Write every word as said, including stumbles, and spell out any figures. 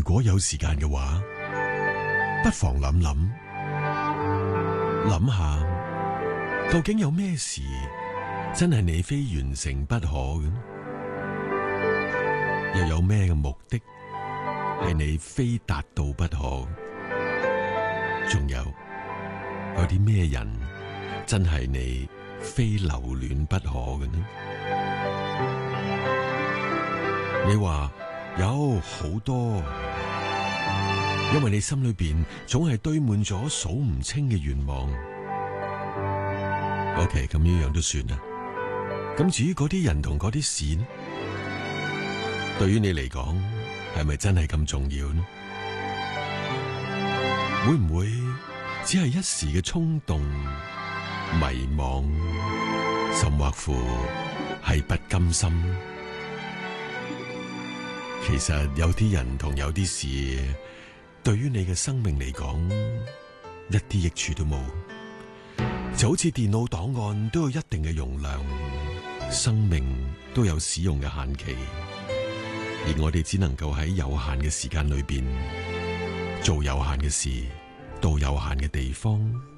果有時間嘅話，不妨諗諗，諗下究竟有咩事真係你非完成不可嘅？又有咩嘅目的係你非達到不可？仲有有啲咩人真係你非留戀不可嘅呢？你話有好多，因為你心裏邊總係堆滿咗數唔清嘅願望。OK， 咁呢樣都算啦。咁至於嗰啲人同嗰啲事呢？對於你嚟講，係咪真係咁重要呢？會唔會只係一時嘅衝動、迷惘，甚或乎係不甘心？其實有啲人同有啲事，對於你嘅生命嚟講，一啲益處都冇。就好似電腦檔案都有一定嘅容量，生命都有使用嘅限期，而我哋只能夠喺有限嘅時間裏邊做有限嘅事，到有限嘅地方。